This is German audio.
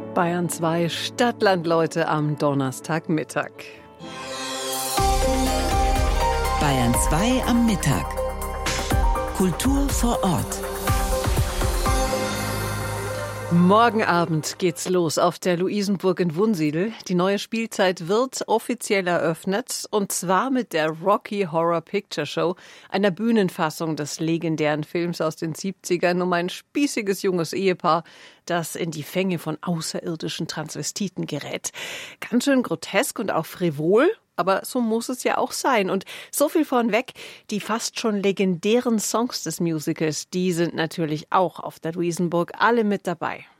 Bayern 2 Stadtlandleute am Donnerstagmittag. Bayern 2 am Mittag. Kultur vor Ort. Morgen Abend geht's los auf der Luisenburg in Wunsiedel. Die neue Spielzeit wird offiziell eröffnet und zwar mit der Rocky Horror Picture Show, einer Bühnenfassung des legendären Films aus den 70ern um ein spießiges junges Ehepaar, das in die Fänge von außerirdischen Transvestiten gerät. Ganz schön grotesk und auch frivol. Aber so muss es ja auch sein. Und so viel vornweg, die fast schon legendären Songs des Musicals, die sind natürlich auch auf der Luisenburg alle mit dabei.